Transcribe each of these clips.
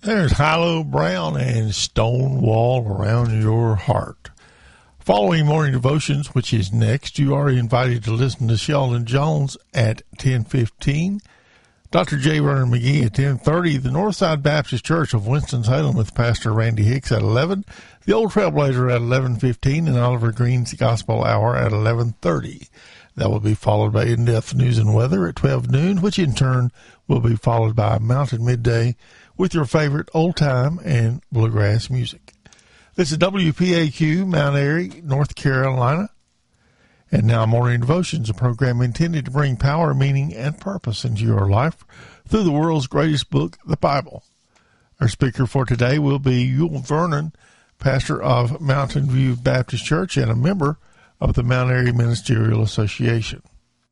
There's Hilo Brown and Stonewall Around Your Heart. Following morning devotions, which is next, you are invited to listen to Sheldon Jones at 10:15, Dr. J. Vernon McGee at 10:30, the Northside Baptist Church of Winston-Salem with Pastor Randy Hicks at 11, the Old Trailblazer at 11:15, and Oliver Green's Gospel Hour at 11:30. That will be followed by In-Depth News and Weather at 12 noon, which in turn will be followed by Mountain Midday with your favorite old-time and bluegrass music. This is WPAQ, Mount Airy, North Carolina. And now Morning Devotions, a program intended to bring power, meaning, and purpose into your life through the world's greatest book, the Bible. Our speaker for today will be Yul Vernon, pastor of Mountain View Baptist Church and a member of the Mount Airy Ministerial Association.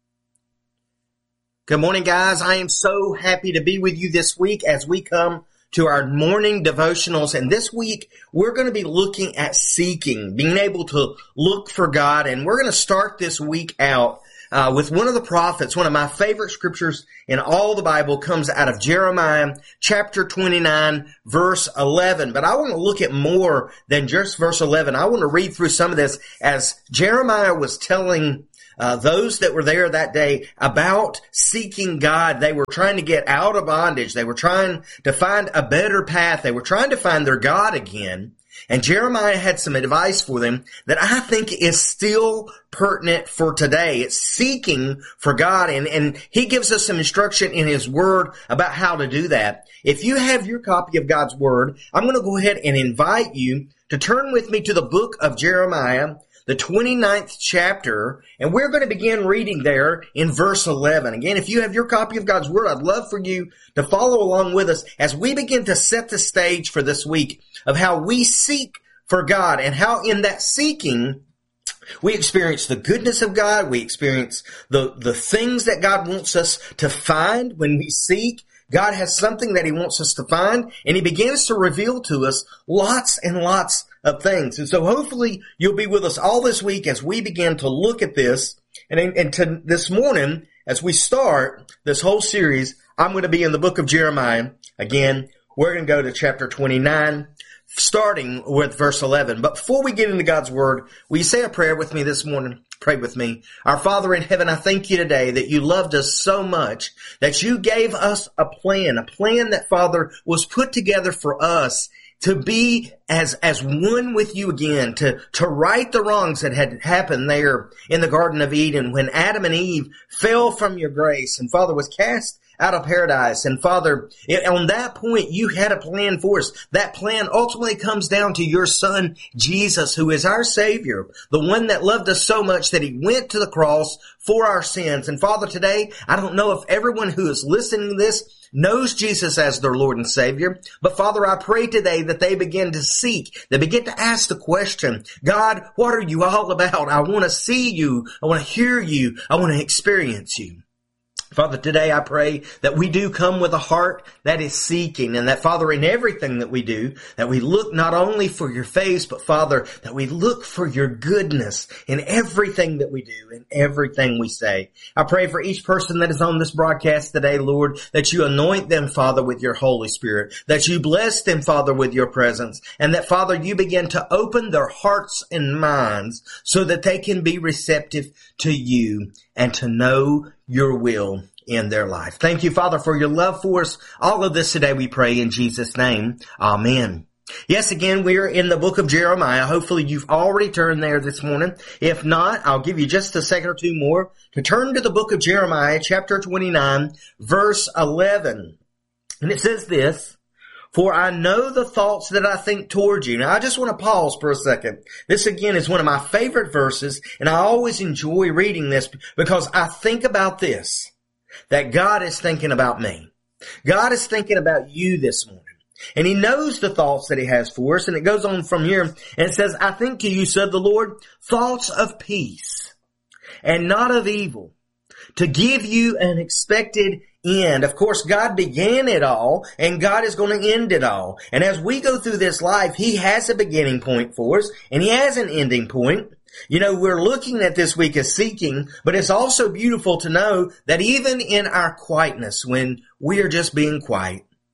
Good morning, guys. I am so happy to be with you this week as we come to our morning devotionals. And this week, we're going to be looking at seeking, being able to look for God. And we're going to start this week out with one of the prophets. One of my favorite scriptures in all the Bible comes out of Jeremiah chapter 29, verse 11. But I want to look at more than just verse 11. I want to read through some of this as Jeremiah was telling those that were there that day about seeking God. They were trying to get out of bondage. They were trying to find a better path. They were trying to find their God again. And Jeremiah had some advice for them that I think is still pertinent for today. It's seeking for God. And he gives us some instruction in his word about how to do that. If you have your copy of God's word, I'm going to go ahead and invite you to turn with me to the book of Jeremiah, the 29th chapter, and we're going to begin reading there in verse 11. Again, if you have your copy of God's Word, I'd love for you to follow along with us as we begin to set the stage for this week of how we seek for God and how in that seeking we experience the goodness of God. We experience the things that God wants us to find when we seek. God has something that he wants us to find, and he begins to reveal to us lots and lots of things. And so hopefully you'll be with us all this week as we begin to look at this. And to this morning, as we start this whole series, I'm going to be in the book of Jeremiah. Again, we're going to go to chapter 29, starting with verse 11. But before we get into God's word, will you say a prayer with me this morning? Pray with me. Our Father in heaven, I thank you today that you loved us so much that you gave us a plan that, Father, was put together for us to be as one with you again, to right the wrongs that had happened there in the Garden of Eden when Adam and Eve fell from your grace and, Father, was cast out of paradise. And Father, on that point, you had a plan for us. That plan ultimately comes down to your Son, Jesus, who is our Savior, the one that loved us so much that he went to the cross for our sins. And Father, today, I don't know if everyone who is listening to this knows Jesus as their Lord and Savior. But Father, I pray today that they begin to seek. They begin to ask the question, God, what are you all about? I want to see you. I want to hear you. I want to experience you. Father, today I pray that we do come with a heart that is seeking, and that, Father, in everything that we do, that we look not only for your face, but, Father, that we look for your goodness in everything that we do, in everything we say. I pray for each person that is on this broadcast today, Lord, that you anoint them, Father, with your Holy Spirit, that you bless them, Father, with your presence, and that, Father, you begin to open their hearts and minds so that they can be receptive to you and to know your will in their life. Thank you, Father, for your love for us. All of this today we pray in Jesus' name. Amen. Yes, again, we are in the book of Jeremiah. Hopefully you've already turned there this morning. If not, I'll give you just a second or two more to turn to the book of Jeremiah, chapter 29, verse 11. And it says this, for I know the thoughts that I think toward you. Now, I just want to pause for a second. This, again, is one of my favorite verses, and I always enjoy reading this because I think about this, that God is thinking about me. God is thinking about you this morning. And he knows the thoughts that he has for us. And it goes on from here, and it says, I think to you, said the Lord, thoughts of peace and not of evil, to give you an expected end. Of course, God began it all, and God is going to end it all. And as we go through this life, he has a beginning point for us, and he has an ending point. You know, we're looking at this week as seeking, but it's also beautiful to know that even in our quietness, when we are just being quiet,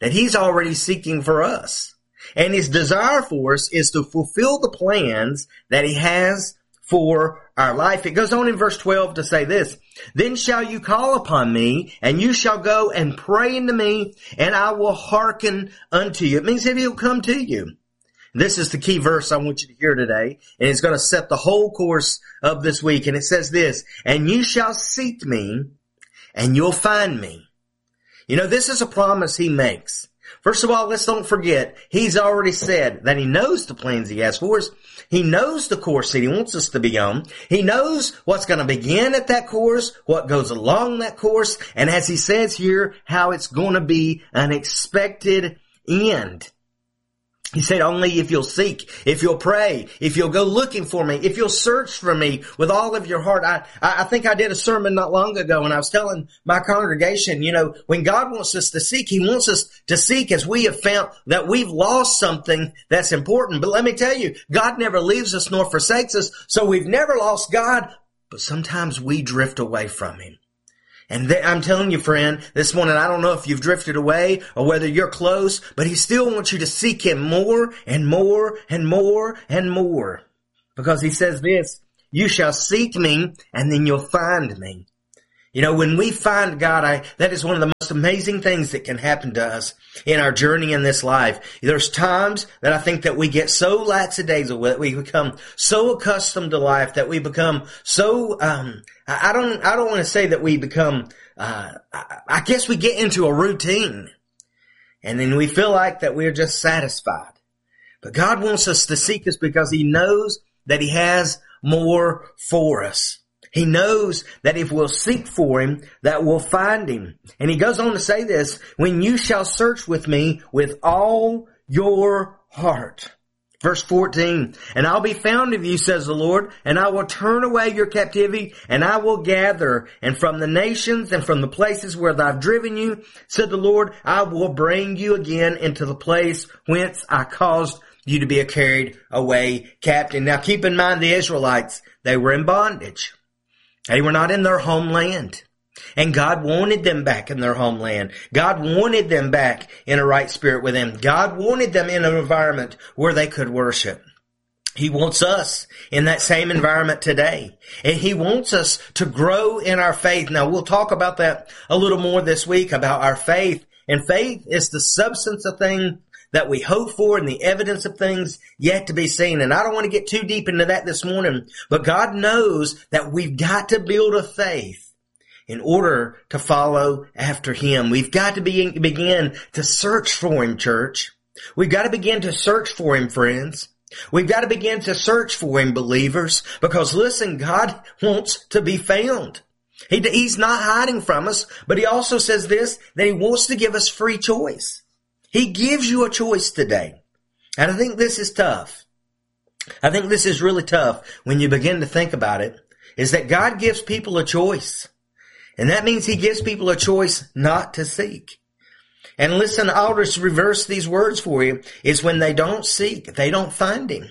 that he's already seeking for us. And his desire for us is to fulfill the plans that he has for our life. It goes on in verse 12 to say this, then shall you call upon me, and you shall go and pray unto me, and I will hearken unto you. It means that he'll come to you. This is the key verse I want you to hear today, and it's going to set the whole course of this week. And it says this, and you shall seek me, and you'll find me. You know, this is a promise he makes. First of all, let's don't forget, he's already said that he knows the plans he has for us. He knows the course that he wants us to be on. He knows what's going to begin at that course, what goes along that course, and as he says here, how it's going to be an expected end. He said, only if you'll seek, if you'll pray, if you'll go looking for me, if you'll search for me with all of your heart. I think I did a sermon not long ago, and I was telling my congregation, you know, when God wants us to seek, he wants us to seek as we have found that we've lost something that's important. But let me tell you, God never leaves us nor forsakes us, so we've never lost God, but sometimes we drift away from him. And I'm telling you, friend, this morning, I don't know if you've drifted away or whether you're close, but he still wants you to seek him more and more and more and more. Because he says this, you shall seek me and then you'll find me. You know, when we find God, that is one of the most amazing things that can happen to us in our journey in this life. There's times that I think that we get so lackadaisical, that we become so accustomed to life, that we become so, I don't want to say that we become, I guess we get into a routine. And then we feel like that we're just satisfied. But God wants us to seek us because he knows that he has more for us. He knows that if we'll seek for him, that we'll find him. And he goes on to say this, when you shall search with me with all your heart. Verse 14, and I'll be found of you, says the Lord, and I will turn away your captivity, and I will gather, and from the nations and from the places where I've driven you, said the Lord, I will bring you again into the place whence I caused you to be carried away captive. Now keep in mind the Israelites, they were in bondage. They were not in their homeland. And God wanted them back in their homeland. God wanted them back in a right spirit with him. God wanted them in an environment where they could worship. He wants us in that same environment today. And he wants us to grow in our faith. Now we'll talk about that a little more this week, about our faith. And faith is the substance of things that we hope for and the evidence of things yet to be seen. And I don't want to get too deep into that this morning, but God knows that we've got to build a faith in order to follow after him. We've got to begin to search for him, church. We've got to begin to search for him, friends. We've got to begin to search for him, believers, because listen, God wants to be found. He's not hiding from us, but he also says this, that he wants to give us free choice. He gives you a choice today. And I think this is tough. I think this is really tough when you begin to think about it, is that God gives people a choice. And that means he gives people a choice not to seek. And listen, I'll just reverse these words for you, is when they don't seek, they don't find him.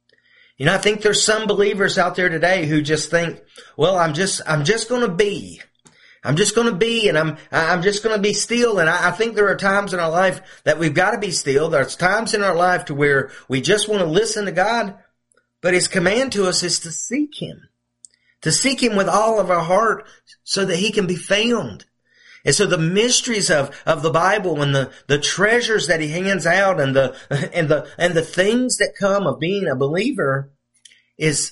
You know, I think there's some believers out there today who just think, well, I'm just going to be. I'm just going to be, and I'm just going to be still. And I think there are times in our life that we've got to be still. There's times in our life to where we just want to listen to God. But his command to us is to seek him with all of our heart so that he can be found. And so the mysteries of the Bible and the treasures that he hands out and the things that come of being a believer is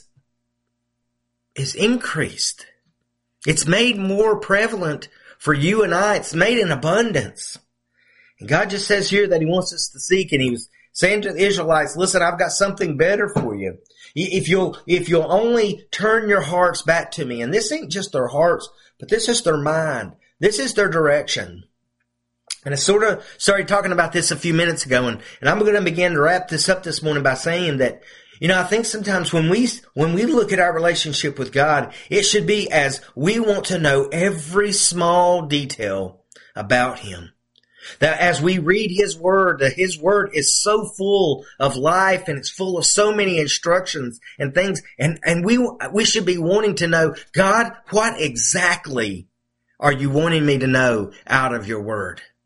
increased. It's made more prevalent for you and I. It's made in abundance. And God just says here that he wants us to seek, and he was saying to the Israelites, listen, I've got something better for you. If you'll only turn your hearts back to me, and this ain't just their hearts, but this is their mind. This is their direction. And I sort of started talking about this a few minutes ago, and I'm going to begin to wrap this up this morning by saying that, you know, I think sometimes when we look at our relationship with God, it should be as we want to know every small detail about him. That as we read his word, that his word is so full of life and it's full of so many instructions and things. And we should be wanting to know, God, what exactly are you wanting me to know out of your word?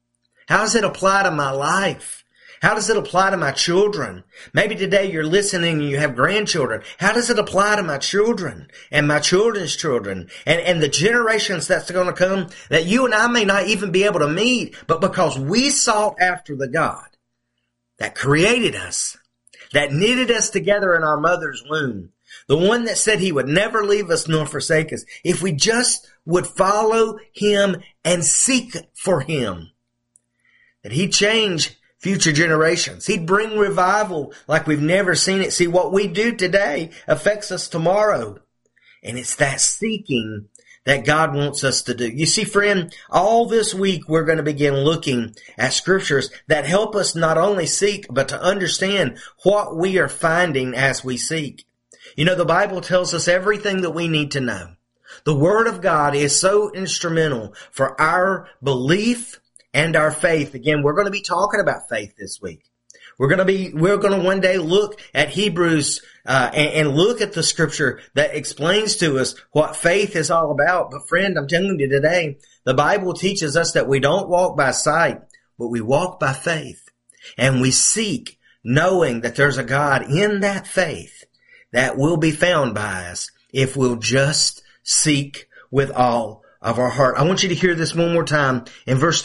How does it apply to my life? How does it apply to my children? Maybe today you're listening and you have grandchildren. How does it apply to my children and my children's children and the generations that's going to come that you and I may not even be able to meet, but because we sought after the God that created us, that knitted us together in our mother's womb, the one that said he would never leave us nor forsake us, if we just would follow him and seek for him, that he'd change future generations. He'd bring revival like we've never seen it. See, what we do today affects us tomorrow. And it's that seeking that God wants us to do. You see, friend, all this week we're going to begin looking at scriptures that help us not only seek, but to understand what we are finding as we seek. You know, the Bible tells us everything that we need to know. The Word of God is so instrumental for our belief and our faith. Again, we're going to be talking about faith this week. We're going to one day look at Hebrews, and look at the scripture that explains to us what faith is all about. But friend, I'm telling you today, the Bible teaches us that we don't walk by sight, but we walk by faith. And we seek knowing that there's a God in that faith that will be found by us if we'll just seek with all of our heart. I want you to hear this one more time in verse